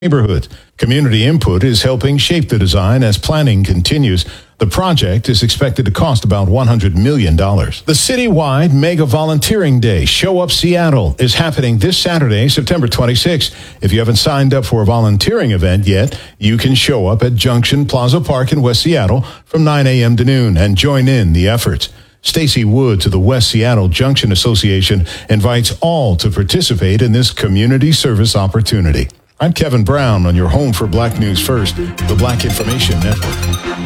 neighborhood. Community input is helping shape the design as planning continues. The project is expected to cost about $100 million. The citywide Mega Volunteering Day, Show Up Seattle, is happening this Saturday, September 26th. If you haven't signed up for a volunteering event yet, you can show up at Junction Plaza Park in West Seattle from 9 a.m. to noon and join in the effort. Stacy Woods of the West Seattle Junction Association invites all to participate in this community service opportunity. I'm Kevin Brown on your home for Black News First, the Black Information Network.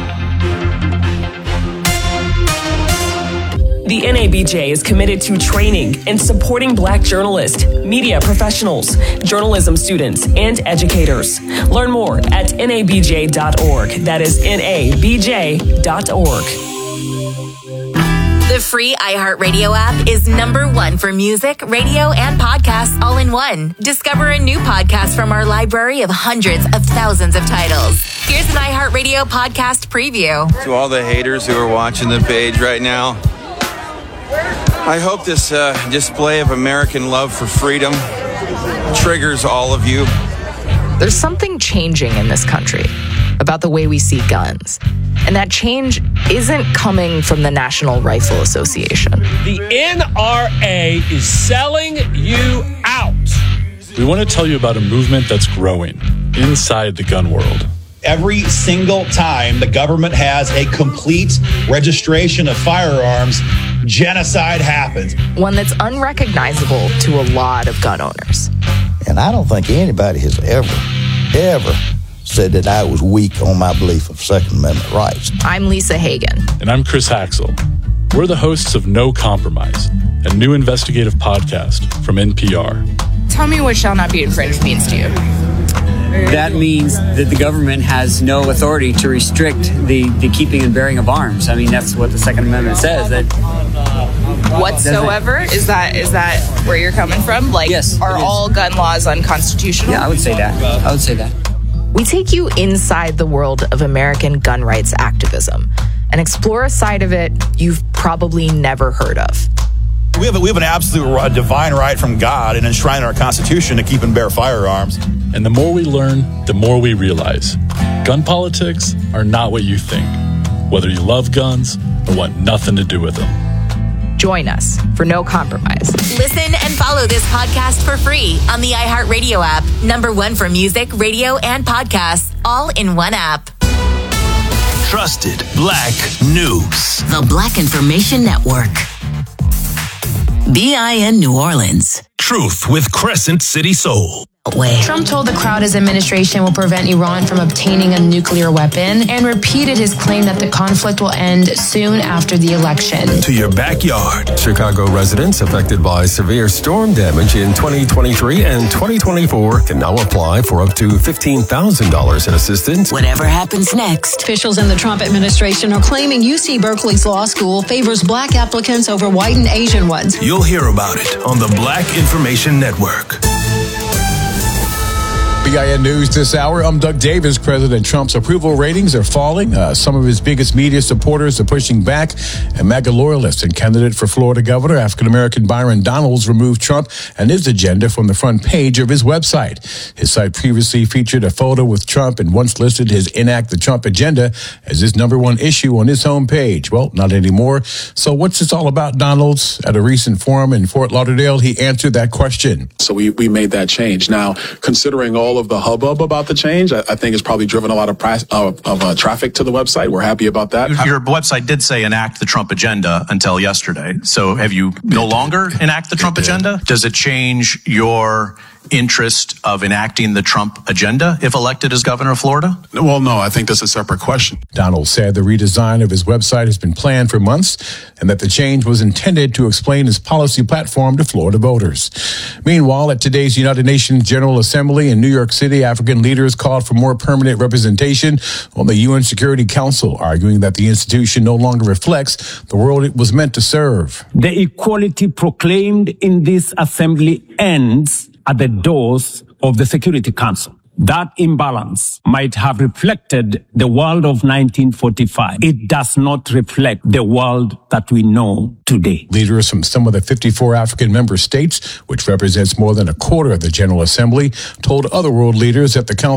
The NABJ is committed to training and supporting Black journalists, media professionals, journalism students, and educators. Learn more at nabj.org. That is nabj.org. The free iHeartRadio app is #1 for music, radio, and podcasts all in one. Discover a new podcast from our library of hundreds of thousands of titles. Here's an iHeartRadio podcast preview. To all the haters who are watching the page right now, I hope this display of American love for freedom triggers all of you. There's something changing in this country about the way we see guns. And that change isn't coming from the National Rifle Association. The NRA is selling you out. We want to tell you about a movement that's growing inside the gun world. Every single time the government has a complete registration of firearms, genocide happens. One that's unrecognizable to a lot of gun owners. And I don't think anybody has ever said that I was weak on my belief of Second Amendment rights. I'm Lisa Hagen. And I'm Chris Haxel. We're the hosts of No Compromise, a new investigative podcast from NPR. Tell me what shall not be infringed means to you. That means that the government has no authority to restrict the keeping and bearing of arms. I mean, that's what the Second Amendment says. That whatsoever? Is that where you're coming from? Like, yes, are all gun laws unconstitutional? Yeah, I would say that. We take you inside the world of American gun rights activism and explore a side of it you've probably never heard of. We have an absolute divine right from God and enshrined in our Constitution to keep and bear firearms. And the more we learn, the more we realize gun politics are not what you think, whether you love guns or want nothing to do with them. Join us for No Compromise. Listen and follow this podcast for free on the iHeartRadio app. #1 for music, radio, and podcasts, all in one app. Trusted Black News. The Black Information Network. BIN New Orleans. Truth with Crescent City Soul. Trump told the crowd his administration will prevent Iran from obtaining a nuclear weapon and repeated his claim that the conflict will end soon after the election. To your backyard. Chicago residents affected by severe storm damage in 2023 and 2024 can now apply for up to $15,000 in assistance. Whatever happens next. Officials in the Trump administration are claiming UC Berkeley's law school favors black applicants over white and Asian ones. You'll hear about it on the Black Information Network. BIN News this hour. I'm Doug Davis. President Trump's approval ratings are falling. Some of his biggest media supporters are pushing back. And MAGA loyalist and candidate for Florida governor, African-American Byron Donalds, removed Trump and his agenda from the front page of his website. His site previously featured a photo with Trump and once listed his Enact the Trump agenda as his #1 issue on his homepage. Well, not anymore. So what's this all about, Donalds? At a recent forum in Fort Lauderdale, he answered that question. So we made that change. Now, considering all of the hubbub about the change, I think it's probably driven a lot of traffic to the website. We're happy about that. Your website did say enact the Trump agenda until yesterday. So have you no longer enact the Trump agenda? Does it change your interest of enacting the Trump agenda if elected as governor of Florida? Well, no, I think that's a separate question. Donald said the redesign of his website has been planned for months and that the change was intended to explain his policy platform to Florida voters. Meanwhile, at today's United Nations General Assembly in New York City, African leaders called for more permanent representation on the UN Security Council, arguing that the institution no longer reflects the world it was meant to serve. The equality proclaimed in this assembly ends at the doors of the Security Council. That imbalance might have reflected the world of 1945. It does not reflect the world that we know today. Leaders from some of the 54 African member states, which represents more than a quarter of the General Assembly, told other world leaders that the Council